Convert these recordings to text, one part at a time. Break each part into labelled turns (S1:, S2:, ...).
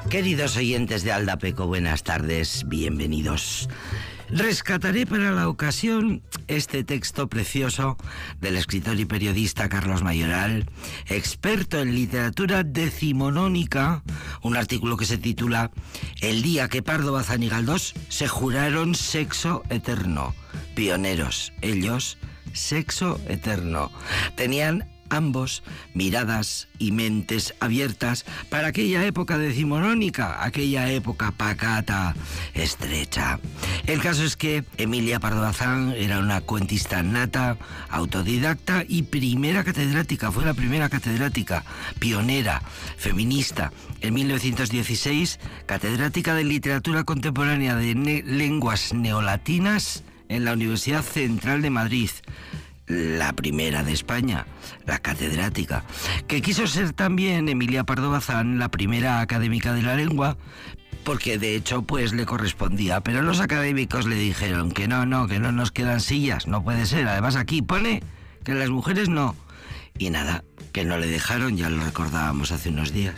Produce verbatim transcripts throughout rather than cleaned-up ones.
S1: Queridos oyentes de Aldapeco, buenas tardes, bienvenidos. Rescataré para la ocasión este texto precioso del escritor y periodista Carlos Mayoral, experto en literatura decimonónica, un artículo que se titula El día que Pardo Bazán y Galdós se juraron sexo eterno. Pioneros, ellos, sexo eterno. Tenían ambos miradas y mentes abiertas para aquella época decimonónica, aquella época pacata, estrecha. El caso es que Emilia Pardo Bazán era una cuentista nata, autodidacta y primera catedrática, fue la primera catedrática, pionera, feminista. En mil novecientos dieciséis, catedrática de literatura contemporánea de ne- lenguas neolatinas en la Universidad Central de Madrid. La primera de España, la catedrática, que quiso ser también Emilia Pardo Bazán la primera académica de la lengua, porque de hecho pues le correspondía, pero los académicos le dijeron que no, no, que no nos quedan sillas, no puede ser, además aquí pone que las mujeres no, y nada, que no le dejaron, ya lo recordábamos hace unos días.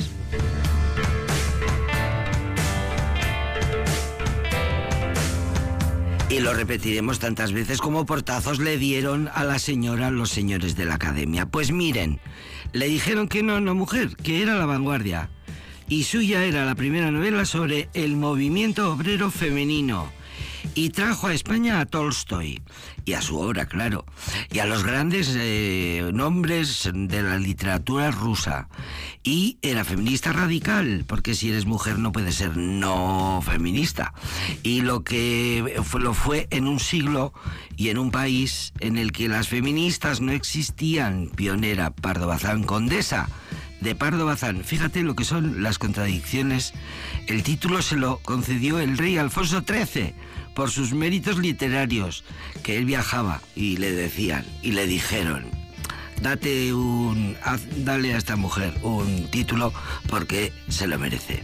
S1: Y lo repetiremos tantas veces como portazos le dieron a la señora los señores de la academia. Pues miren, le dijeron que no, no mujer, que era la vanguardia. Y suya era la primera novela sobre el movimiento obrero femenino. Y trajo a España a Tolstoy, y a su obra, claro, y a los grandes eh, nombres de la literatura rusa. Y era feminista radical, porque si eres mujer no puedes ser no feminista. Y lo que fue, lo fue en un siglo y en un país en el que las feministas no existían. Pionera, Pardo Bazán, condesa de Pardo Bazán. Fíjate lo que son las contradicciones. El título se lo concedió el rey Alfonso trece por sus méritos literarios, que él viajaba y le decían y le dijeron: date un, haz, dale a esta mujer un título porque se lo merece.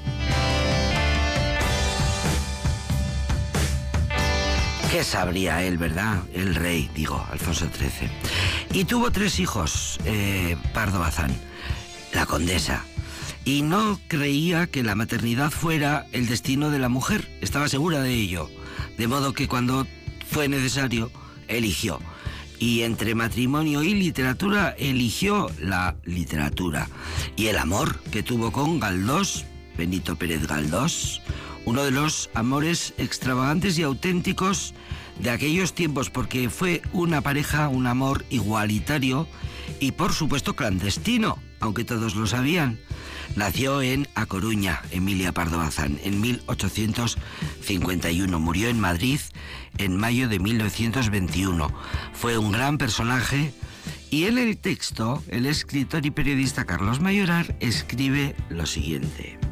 S1: ¿Qué sabría él, verdad? El rey, digo, Alfonso trece. Y tuvo tres hijos, eh, Pardo Bazán, la condesa. Y no creía que la maternidad fuera el destino de la mujer. Estaba segura de ello. De modo que cuando fue necesario, eligió. Y entre matrimonio y literatura, eligió la literatura. Y el amor que tuvo con Galdós, Benito Pérez Galdós, uno de los amores extravagantes y auténticos de aquellos tiempos, porque fue una pareja, un amor igualitario y por supuesto clandestino, aunque todos lo sabían. Nació en A Coruña, Emilia Pardo Bazán, en mil ochocientos cincuenta y uno. Murió en Madrid en mayo de mil novecientos veintiuno. Fue un gran personaje y en el texto el escritor y periodista Carlos Mayoral escribe lo siguiente.